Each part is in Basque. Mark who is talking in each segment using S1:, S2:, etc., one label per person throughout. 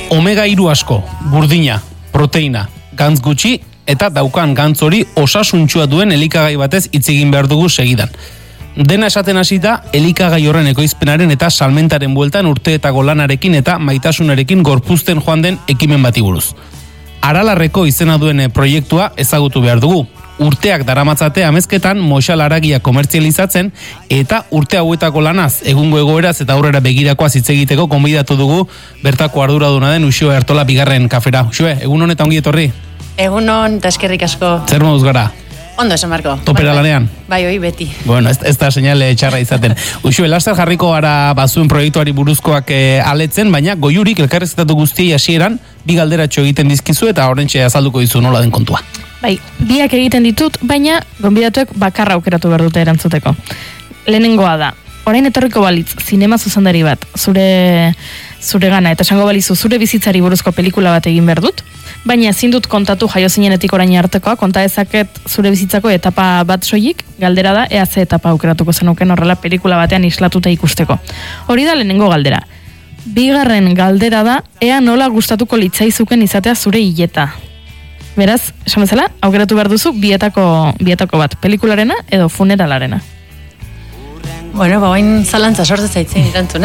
S1: Omega-3 asko, burdina, proteina, gantz gutxi eta daukan gantz hori osasuntsua duen elikagai batez hitz egin behar dugu segidan. Dena esaten hasita, elikagai horren ekoizpenaren eta salmentaren bueltan urteetako lanarekin eta maitasunarekin gorpuzten joan den ekimen bati buruz. Aralarreko izena duen proiektua ezagutu behar dugu. Urteak daramatzate amezketan moxal haragia komertzializatzen eta urte hauetako lanaz, egungo egoeraz eta aurrera begirakoaz hitz egiteko gonbidatu dugu bertako arduraduna den Uxue Artola bigarren kafera. Uxue, egun honetan ongi etorri?
S2: Egun hon, eta eskerrik asko.
S1: Zer moduz gara?
S2: Ondo esan Marko.
S1: Topera lanean?
S2: Bai, hoi beti.
S1: Bueno, ez da seinale txarra izaten. Uxue, laster jarriko gara bazuen proiektuari buruzkoak aletzen, baina goiurik elkarrezketatu guztiei hasieran bi galderatxo egiten dizkizu eta horrentxe azalduko dizu nola den kontua.
S3: Bai, biak egiten ditut, baina gonbidatuek bakarra aukeratu behar dute erantzuteko. Lehenengoa da, orain etorriko balitz, zinema zuzendari bat, zure gana, eta esango balizu zure bizitzari buruzko pelikula bat egin behar dut, baina ezin dut kontatu jaio zinenetik orain artekoa, konta ezaket zure bizitzako etapa bat soilik, galdera da, ea ze etapa aukeratuko zenuken horrela pelikula batean islatuta ikusteko. Hori da lehenengo galdera. Bigarren galdera da, ea nola gustatuko litzaizuken izatea zure hileta. Beraz, esan bezala, aukeratu behar duzu bietako bat, pelikularena edo funeralarena.
S2: Bueno, bain zalantza sortze zaitzen irantzun,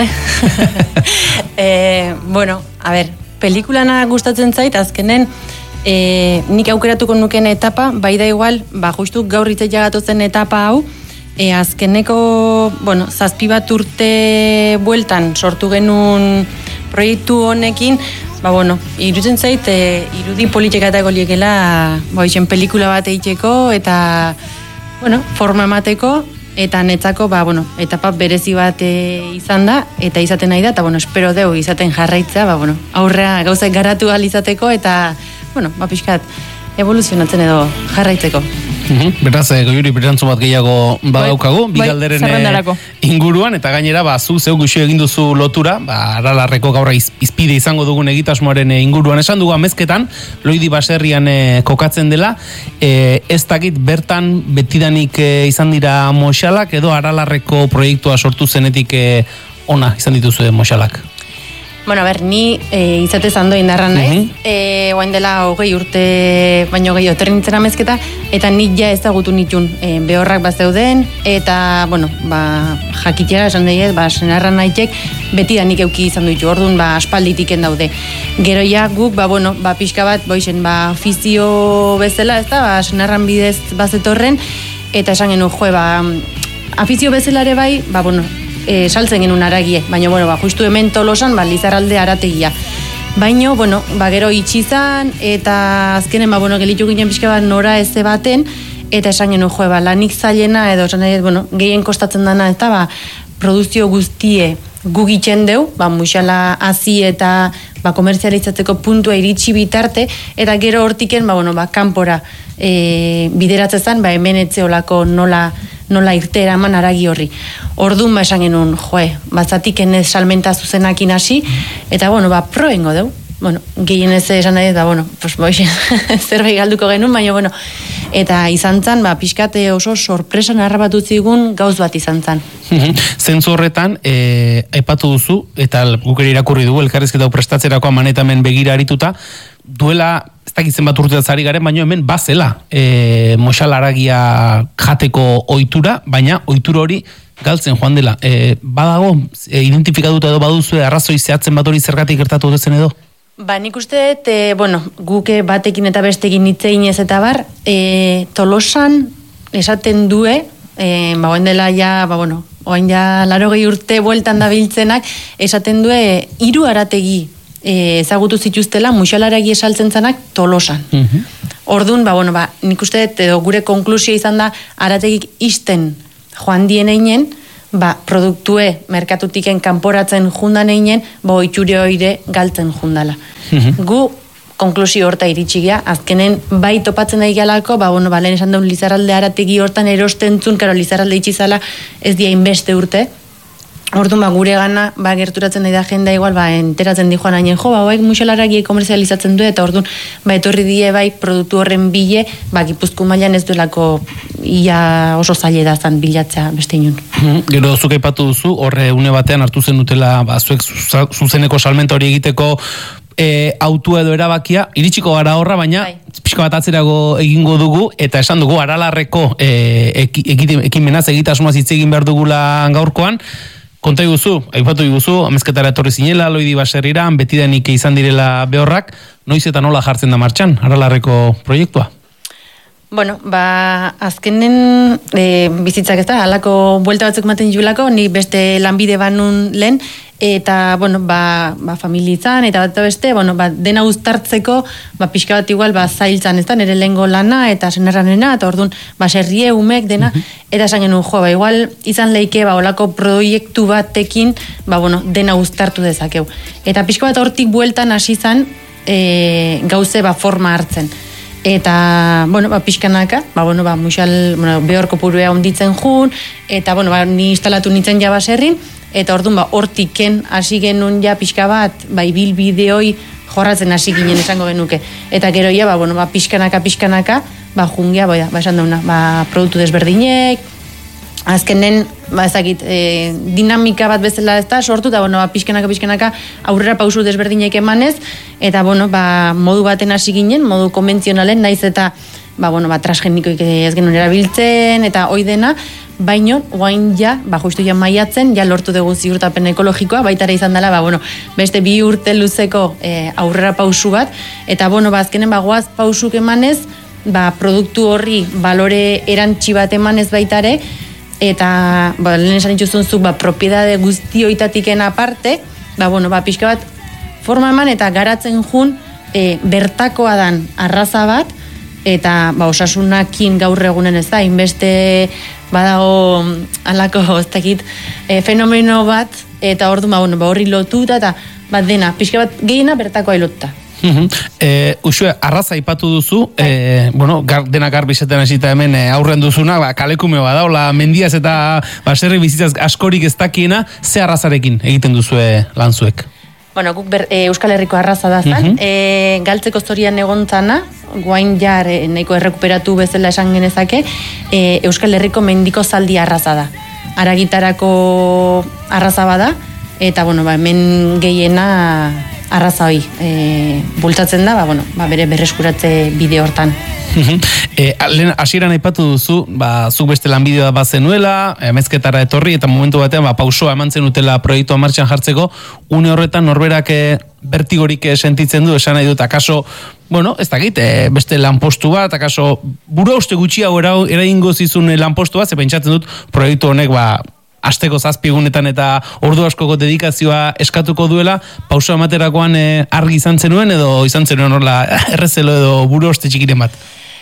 S2: Bueno, a ber, pelikulana gustatzen zait, azkenen nik aukeratuko nuken etapa, bai da igual, justu gaur hitzeia gatozen etapa hau, azkeneko, bueno, 7 bat urte bueltan sortu genuen proiektu honekin, irutzen zait, irudi politika eta goliekela, pelikula bat egiteko, eta, forma emateko, eta netzako, etapa berezi bat izan da, eta izaten nahi da, eta, espero deu izaten jarraitza, aurrea gauzak garatu ahal izateko, eta, pixkat, evoluzionatzen edo jarraitzeko.
S1: Beraz, goiuri berantzu bat gehiago badaukagu, bi galderen inguruan, eta gainera, zu zeu guxio egin duzu lotura, Aralarreko gaurra izpide izango dugun egitasmoaren inguruan. Esan dugu amezketan, Loidi baserrian kokatzen dela, ez dakit bertan betidanik izan dira moxalak, edo Aralarreko proiektua sortu zenetik ona izan dituzu moxalak?
S2: Bueno, ni izate zando indarran naiz, oain dela 20 urte baino gehiago etorri nintzen amezketa, eta nik ja ezagutu nitun behorrak bat zeuden, eta, jakitea esan daiet, senarran nahitek, beti da nik euki izan ditu, orduan, aspalditiken daude. Gero ja, guk, pixka bat, ofizio bezala, ez da, senarran bidez bazetorren, eta esan genuen, afizio bezalare bai, saltzen genuen aragie, baina, justu hemen Tolosan, Lizarralde arategia. Baina, gero itxizan, eta azkenen, gelitu ginen pixka bat nora ez baten, eta esan genuen, lanik zailena, edo, gehien kostatzen dana, eta, produzio guztie gugitzen deu, muixala hazi eta komertzializatzeko puntua iritsi bitarte, eta gero hortiken, kanpora bideratzen, hemen etzeolako nola irte eraman aragi horri. Orduan esan genuen, batzatik enez salmenta zuzenakin hasi, eta, proengo deu. Gehien ez esan nahi, eta, zerbait galduko genuen, baina, eta izan zan, pixkate oso sorpresan harrapatu zigun gauz bat izan zan.
S1: Zentzu horretan, aipatu duzu, eta guk ere irakurri dugu, elkarrizketa prestatzerako amanetamen begira arituta, duela, ez dakitzen bat urteatzari garen, baina hemen bazela moxal haragia jateko ohitura, baina ohitura hori galtzen joan dela. Badago, identifikatuta edo baduzu, arrazoi zehatzen bat hori zergatik gertatu dezen edo?
S2: Nik uste, guke batekin eta bestekin hitzein ez eta bar, Tolosan esaten due, oain dela ja, oain ja 80 urte bueltan da biltzenak, esaten due 3 arategi ezagutu zituztela muxalaragi esaltzen zanak Tolosan. Orduan, nik uste, edo gure konklusio izan da, arategik isten joan dien einen, produktue merkatutiken kanporatzen jundan einen, itxure oire galtzen jundala. Gu konklusio horta iritsigia, azkenen bai topatzen da igalako, lehen esan daun Lizarralde arategi hortan erostentzun, Lizarralde itxizala ez dia inbeste urte, Orduan, gure gana, gerturatzen da jenda igual, enteratzen di joan hainen, muxalaragi komerzializatzen du, eta orduan, etorri die produktu horren bile, Gipuzkoa mailan ez duelako ia oso zaila da zan bilatzea beste inun.
S1: Gero, zuk aipatu duzu, horre une batean hartu zen dutela, zuek zuzeneko salmenta hori egiteko autua edo erabakia, iritsiko gara horra, baina pixka bat atzerago egingo dugu, eta esan dugu Aralarreko ekimenaz egitasmoaz hitz egin behar dugula gaurkoan. Konta iguzu, aipatu iguzu, amezketara etorri zinela, Loidi Baserriran, betidanik izan direla behorrak, noiz eta nola jartzen da martxan, Aralarreko proiektua?
S2: Bueno, azkenen bizitzak ez da, halako buelta batzuk maten julako, ni beste lanbide banun lehen, eta, familitzan, eta bat beste, dena uztartzeko, pixka bat igual, zailtzan, ez da, nire lehengo lana, eta senerranena, eta orduan, serrie, umek, dena, eta esan genuen, igual, izan leike, olako proiektu batekin, dena uztartu dezakeu. Eta pixka bat hortik bueltan hasi zan, gauze, forma hartzen. Eta, pixkanaka, muixal, behorko purua onditzen jun, eta, ni instalatu nintzen ja Baserrin, eta orduan, hortiken hasi genuen ja pixka bat, ibil bideoi jorratzen hasi ginen esango genuke. Eta gero ja, pixkanaka, jungia, esan dauna, produktu desberdinek, azkenen, ezakit, dinamika bat bezala ez da, sortu, eta, pixkanaka, aurrera pausu desberdinek emanez, eta, modu baten hasi ginen, modu konbentzionalen, naiz eta, transgenikoik ez genuen erabiltzen, eta hoi dena, baino, guain ja, justu ja maiatzen, ja lortu dugu ziurtapen ekologikoa, baitara izan dela, beste 2 urte luzeko aurrera pausu bat, eta, azkenen, goaz pausuk emanez, produktu horri balore erantzi bat emanez baitare, eta, lehen esan dituzun zuk, propiedade guztioitatiken aparte, pixka bat, forma eman eta garatzen jun, bertakoa dan arraza bat, eta, osasunakin gaur egunen ez da, inbeste, badago, alako, ez dakit, fenomeno bat, eta ordu, horri lotuta, eta, dena, pixka bat, gehiena bertakoa ilotuta.
S1: Uxue, arraza ipatu duzu, dena garbizetan hasita hemen aurren duzuna, kalekume badaola, mendiaz eta baserri bizitzaz askorik ez dakiena, ze arrazarekin egiten duzue lanzuek?
S2: Guk Euskal Herriko arraza da zan, galtzeko zorian egontzana, guain jar nahiko errekuperatu bezala esan genezake, Euskal Herriko mendiko zaldi arraza da. Aragitarako arraza bada, eta hemen gehiena arraza hoi bultzatzen da, bere berreskuratze bide hortan.
S1: Lehen hasieran aipatu duzu, zuk beste lanbidea bazenuela, amezketara etorri, eta momentu batean pausoa eman zenutela proiektua martxan jartzeko, une horretan norberak bertigorik sentitzen du, esan nahi dut, akaso, ez dakit, beste lanpostu bat, akaso, burua uste gutxiago eraingo zizun lanpostu bat, ze pentsatzen dut, proiektu honek, asteko 7 egunetan eta ordu askoko dedikazioa eskatuko duela, pausoa ematerakoan argi izan zenuen, edo izan zenuen horla errezelo edo buru oste txikiren bat?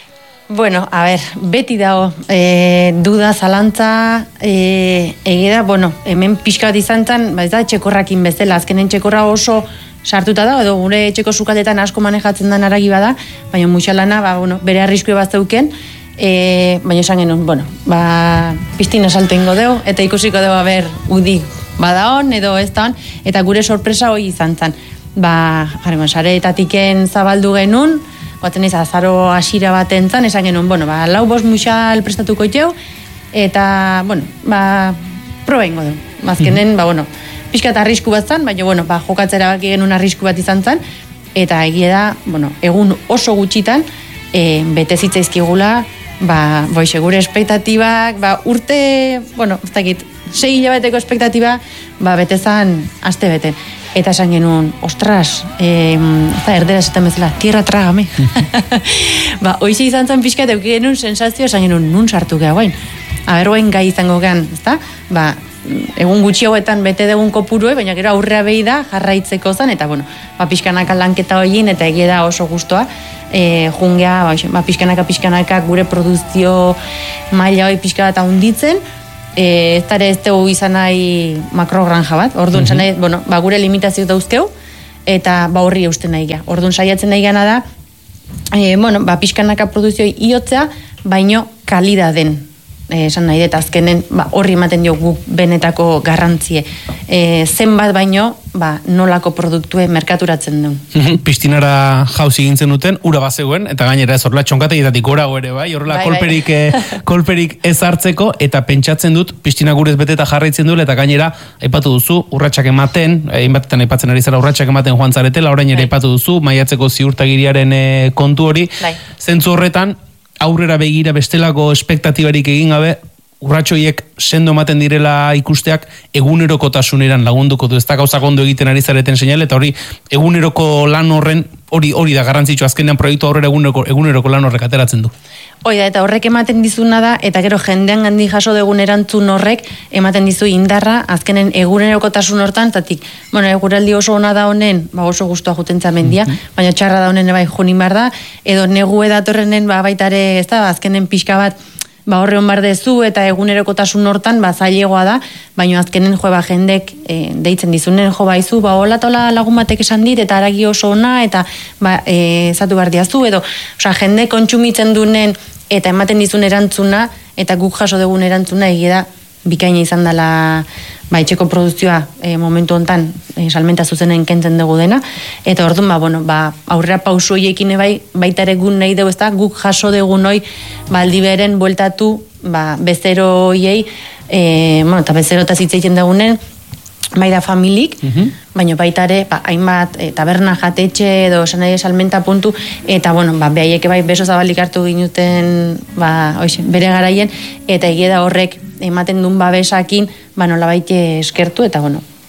S2: Beti dago duda, zalantza, egida, hemen pixka bat izan zen, ez da, txekorrakin bezala, azkenen txekorra oso sartuta da, edo gure txeko sukaldetan asko manejatzen den aragi bada, baina muixalana, bere arriskue bat zeuken, baina esan genuen, piztina salto ingo deu, eta ikusiko deu udik bada hon, edo ez da hon, eta gure sorpresa hoi izan zen. Sareetatiken zabaldu genuen, batzen ez azaro asira bat entzan, esan genuen, 4-5 muixal prestatuko iteu, eta, proba ingo deu. Azkenen, pixka eta arrisku bat zen, baina, jokatzera baki genuen arrisku bat izan zen, eta egia da, egun oso gutxitan, bete zitzaizkigula, gure espektatibak, urte, ez dakit, 6 hilabeteko espektatiba, bete zan, aste beten. Eta esan genuen, ostras, erdera esaten bezala, tierra trágame. Hoize izan zen pixka, eta euki genuen sensazio, esan genuen, nun sartu geha guain. Guain gai izango gehan, ezta? Egun gutxi hauetan bete degun kopurue, baina gero aurrea behi da, jarraitzeko zen, eta pixkanaka lanketa hoien, eta egia da oso gustoa, jungea, pixkanaka gure produzio maila hoi pixka bat handitzen, ez dara ez dugu izan nahi makrogranja bat, orduan zan nahi, gure limitazio dauzkeu, eta horri eusten nahi geha. Orduan saiatzen nahi gana da, pixkanaka produzioi iotzea, baino kalidaden esan nahi dut azkenen horri ematen dio guk benetako garrantzie. Zenbat baino, nolako produktue merkaturatzen duen.
S1: Pistinara jauzi gintzen duten, ura bazegoen, eta gainera ez horrela txonkategietatik orago ere, bai? Horrela kolperik ez hartzeko, eta pentsatzen dut, pistina gurez beteta jarraitzen duela, eta gainera, aipatu duzu, urratsak ematen, hainbatetan aipatzen ari zara urratsak ematen joan zaretela, orain ere aipatu duzu, maiatzeko ziurtagiriaren kontu hori, zentzu horretan, aurrera begira bestelako espektatibarik egin gabe, urratxoiek sendo ematen direla ikusteak egunerokotasuneran lagunduko du, ez da gauzak ondo egiten ari zareten seinale, eta hori eguneroko lan horren, hori da garrantzitsu, azkenean proiektu aurrera eguneroko lan horrek ateratzen du.
S2: Hoi da, eta horrek ematen dizuna da, eta gero jendean gandi jaso dugun erantzun horrek ematen dizu indarra, azkenen egunerokotasun hortan, zatik, eguraldi oso ona da honen, oso guztua jutentzia mendia, baina txarra da honen bai junin bar da, edo negu edatorrenen baitare, ez da, azkenen pixka bat, horre hon bar dezu, eta egunerokotasun hortan, zailegoa da, baina azkenen jendek deitzen dizunen baizu, hola lagun batek esan dit, eta aragi oso ona, eta zatu behar diazu, edo, jende kontsumitzen dunen, eta ematen dizun erantzuna, eta guk jaso dugun erantzuna, egia da, bikaina izan dela etxeko produzioa momentu hontan salmenta zuzenen kentzen dugu dena, eta orduan, aurrera pausu horiekin baita ere gun nahi dugu, guk jaso dugun hoi, aldi beren bueltatu, bezero hoiei, eta bezero eta zitzeiten dugunen, bai da familik, baina baita ere, hainbat taberna jatetxe edo sanai salmenta puntu, eta behaieke beso zabalik hartu ginuten bere garaien, eta egia da horrek ematen duen babesakin, nolabait eskertu, eta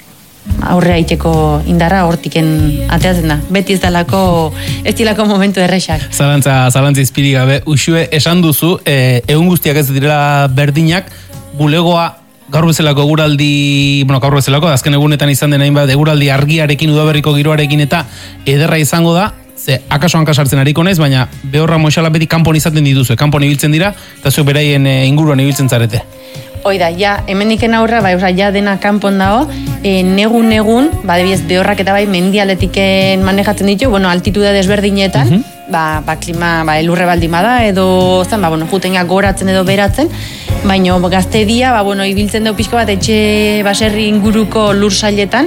S2: aurre aiteko indarra hortiken ateatzen da. Beti ez dilako momentu errexak.
S1: Zalantza izpiri gabe, Uxue, esan duzu, egun guztiak ez direla berdinak, bulegoa gaur bezalako eguraldi, gaur bezalako, azken egunetan izan den hainbat eguraldi argiarekin, udaberriko giroarekin eta ederra izango da, ze akaso hankasartzen hariko naiz, baina behorra moixala beti kanpon izaten dituzue, kanpon ibiltzen dira, eta zuen beraien inguruan ibiltzen zarete.
S2: Hoi da, hemendiken aurra, ja dena kanpon dago, negun, debiez behorrak eta mendialetiken manejatzen ditu, altitude desberdinetan, klima, elurre baldima da, edo, jutengak goratzen edo beratzen, baina gaztedia, ibiltzen dugu pixko bat etxe baserri inguruko lur sailetan,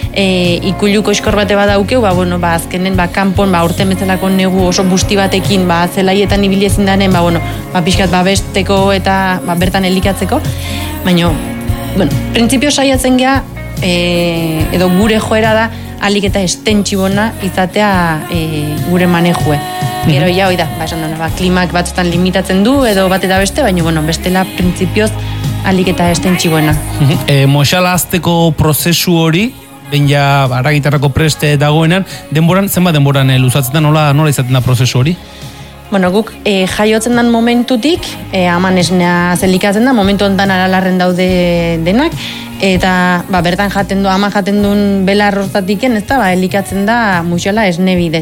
S2: ikuluko eskor bate badaukeu, azkenen, kanpon, urte metzalako negu oso busti batekin, zelaietan ibiliezin danen, pixkat babesteko eta bertan elikatzeko, baina, printzipio saiatzen geha, edo gure joera da, alik eta estentxibona izatea gure manejue. Gero hoi da, esan duna, klimak batzutan limitatzen du, edo bat eta beste, baina, bestela printzipioz alik eta estentxibona.
S1: Moxala azteko prozesu hori, ben ja aragitarrako preste dagoenan, zenbat denboran luzatzen da, nola izaten da prozesu hori?
S2: Guk jaiotzen den momentutik, aman esnea zelikatzen da, momentu ontan aralarren daude denak, eta bertan jaten du, ama jaten duen belar hortatiken, ez da, elikatzen da muxola esne bidez.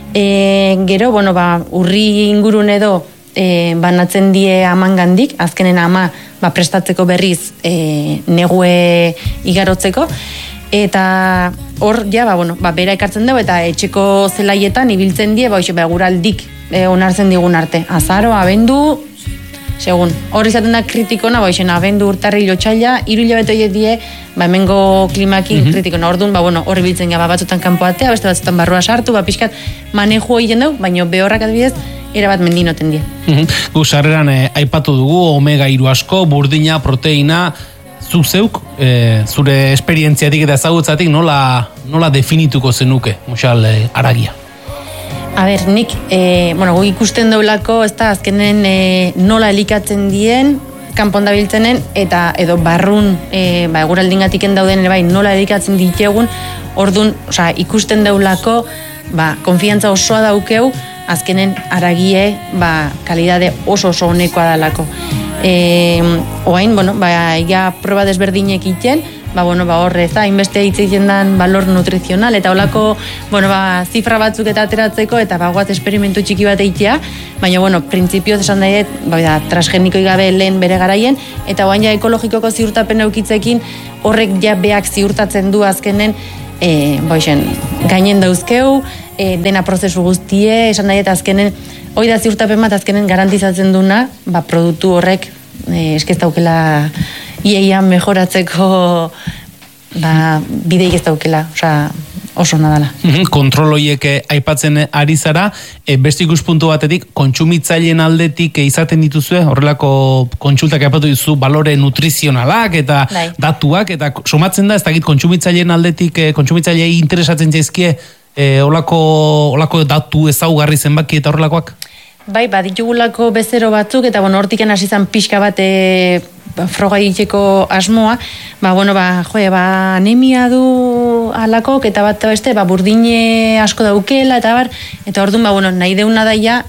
S2: Gero, urri ingurun edo banatzen die aman gandik, azkenen ama prestatzeko berriz negue igarotzeko, eta hor, bera ekartzen dugu, eta etxeko zelaietan ibiltzen die, guraldik onartzen digun arte. Azaro, abendu, segun, hor izaten da kritikona, abendu urtarri lotxaila, 3 hilabete horiek die, hemengo klimakin kritikona. Orduan, hor ibiltzen gara, batzutan kanpoatea, beste batzutan barrua sartu, pixkat manejo egiten dugu, baina behorrak adibidez, erabat mendinoten die.
S1: Gu sarreran aipatu dugu, omega-3 asko, burdina, proteina, zuk zeuk, zure esperientziatik eta ezagutzatik nola definituko zenuke, Moxal aragia?
S2: Nik, gu ikusten daulako, ez da, azkenen nola elikatzen dien, kanpon dabiltzenen, eta edo barrun, eguraldingatiken dauden ere nola elikatzen ditegun, orduan, ikusten daulako, konfiantza osoa daukeu, azkenen aragie, kalidade oso honekoa dalako. Oain, ia proba desberdinek iten, horre, ez da, inbeste hitz egiten den balor nutrizional, eta holako, zifra batzuk eta ateratzeko, eta guaz esperimentu txiki bat eitea, baina, printzipioz esan daiet, transgenikoik gabe lehen bere garaien, eta oain ja ekologikoko ziurtapen eukitzekin, horrek ja beak ziurtatzen du azkenen, gainen dauzkeu, dena prozesu guztie, esan daiet azkenen, hoi da ziurtapen bat azkenen garantizatzen duna, produktu horrek eske ez daukela iaia mejoratzeko bideik ez daukela, oso nadala.
S1: Kontrol horiek aipatzen ari zara, beste ikuspuntu batetik, kontsumitzaileen aldetik izaten dituzue, horrelako kontsultak aipatu dizu balore nutrizionalak eta datuak, eta somatzen da, ez dakit kontsumitzaileen aldetik, kontsumitzailei interesatzen zaizkie, olako datu ezaugarri zenbaki eta horrelakoak?
S2: Bai, ditugulako bezero batzuk, eta hortiken hasi zan pixka bat froga egiteko asmoa, anemia du alakok, eta bat beste, burdine asko daukela, eta orduan, nahi deuna daia,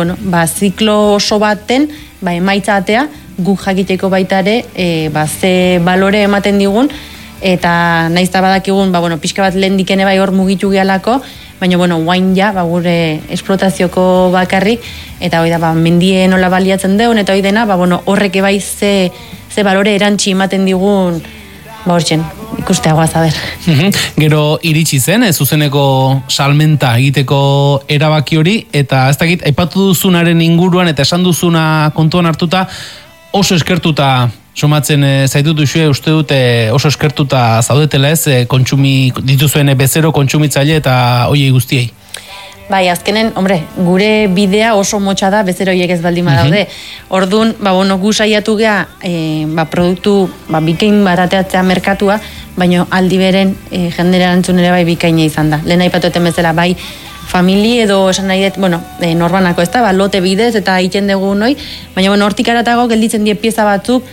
S2: ziklo oso baten, emaitza atea, guk jakiteko baita ere, ze balore ematen digun, eta nahiz da badakigun, pixka bat lehen dikene hor mugitu gehalako, baina, guain ja, gure esplotazioko bakarrik, eta hoi da, mendie nola baliatzen deun, eta hoi dena, horrek ebai ze balore erantzi ematen digun, hortzen, ikusteagoa zaber.
S1: Gero iritsi zen, zuzeneko salmenta egiteko erabaki hori, eta ez dakit, aipatu duzunaren inguruan, eta esan duzuna kontuan hartuta, oso eskertuta somatzen zaitut duzue, uste dute oso eskertuta zaudetela dituzuen bezero kontsumitzaile eta hoiei guztiei.
S2: Bai, azkenen, gure bidea oso motxa da bezero hoiek ez baldin badaude. Orduan, gu saiatu gea, produktu bikain bat ateatzea merkatua, baina aldi beren jendera erantzun ere bikaina izan da. Lehen aipatueten bezala, famili edo esan nahi dut, norbanako ez da, lote bidez eta egiten dugu noi, baina hortik aratago gelditzen die pieza batzuk,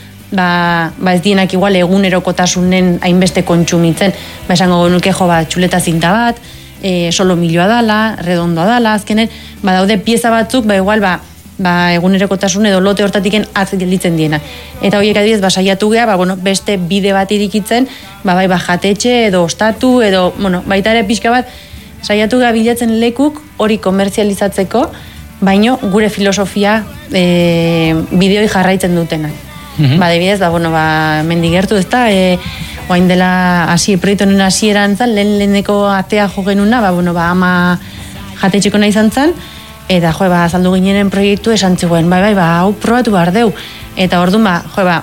S2: ez dienak igual egunerokotasunen hainbeste kontsumitzen, esango genuke txuleta zinta bat, solo milioa dala, redondoa dala, azkenen, daude pieza batzuk, igual egunerokotasun edo lote hortatiken atz gelditzen diena. Eta horiek adibidez, saiatu gea, beste bide bat irikitzen, jatetxe edo ostatu, edo, baita ere pixka bat, saiatu gea bilatzen lekuk hori komerzializatzeko, baino gure filosofia bideoi jarraitzen dutenak. Adibidez, mendigertu ez da, oain dela proiektuaren hasieran zan, leheneko atea jo genuna, ama jatetxeko nahi izan zan, eta azaldu ginenen proiektu esan zegoen, hau probatu behar deu. Eta orduan,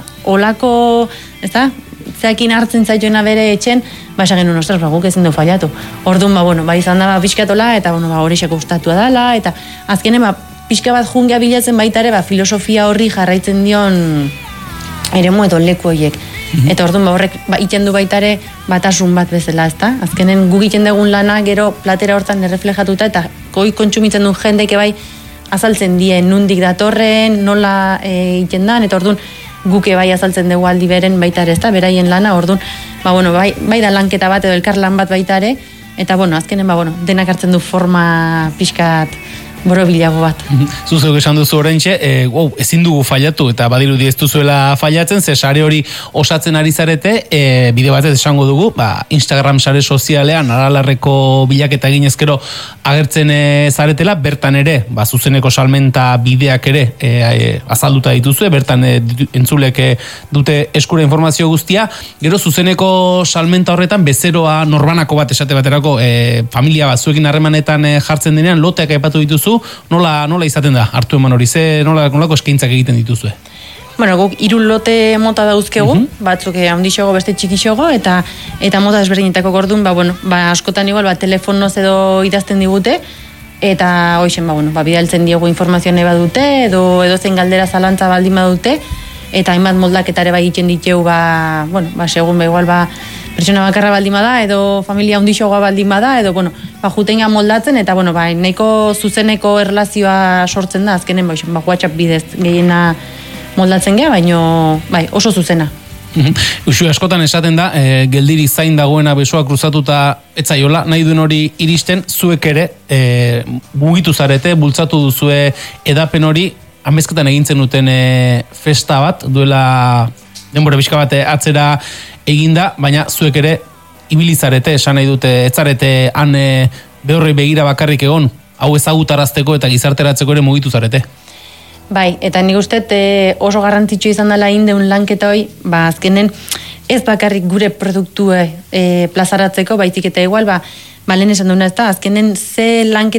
S2: olako, ez da, zeakin hartzen zaituena bere etxen, esan genuen, guk ezin du fallatu. Orduan, izan da pixkatola, eta hori xeko gustatua dela, eta azkenen, pixka bat jungea bilatzen baita ere, filosofia horri jarraitzen dion eremu edo leku horiek. Eta orduan horrek iten du baita ere batasun bat bezala, ezta? Azkenen guk iten dugun lana gero platera hortan erreflejatuta eta goi kontsumitzen duen jendeke azaltzen die nundik datorren, nola iten dan, eta orduan guke azaltzen dugu aldi beren baita ere, ezta? Beraien lana, orduan, bai da lanketa bat edo elkar lan bat baita ere, eta azkenen denak hartzen du forma pixkat borobilago bat.
S1: Zuzeu esan duzu oraintxe, ezin dugu fallatu, eta badirudi ez duzuela fallatzen, ze sare hori osatzen ari zarete, bide batez esango dugu, Instagram sare sozialean, aralarreko bilaketa eginezkero agertzen zaretela, bertan ere, zuzeneko salmenta bideak ere azalduta dituzue, bertan entzulek dute eskura informazio guztia, gero zuzeneko salmenta horretan, bezeroa norbanako bat esate baterako, familia bat zuekin harremanetan jartzen denean, loteak aipatu dituzu, nola izaten da, hartu eman hori, nolako eskaintzak egiten dituzue?
S2: Guk 3 lote mota dauzkegu, batzuk handixogo, beste txikixogo, eta mota desberdinetako gordun, askotan igual, telefonoz edo idazten digute, eta hoixen, bidaltzen diegu informazioa nahi badute, edo zein galdera zalantza baldin badute, eta hainbat moldaketare egiten diteu, segun, igual, pertsona bakarra baldin bada, edo familia handixogoa baldin bada, edo, jutenga moldatzen, eta, nahiko zuzeneko erlazioa sortzen da, azkenen, WhatsApp bidez gehiena moldatzen gea, baino, oso zuzena.
S1: Uxu, askotan esaten da, geldiri zain dagoena besoa kruzatuta etzaiola, nahi duen hori iristen, zuek ere, mugitu zarete, bultzatu duzue edapen hori, amezketan egintzen duten festa bat, duela denbora bizka bat atzera eginda, baina zuek ere ibilizarete, esan nahi dute, etzarete han behorrei begira bakarrik egon, hau ezagutarazteko eta gizarteratzeko ere mugitu zarete.
S2: Bai, eta nik uste oso garrantzitsu izan dela indeun lanketa hoi, azkenen ez bakarrik gure produktue plazaratzeko, baizik eta igual, lehen esan duna ez da, azkenen ze lanketa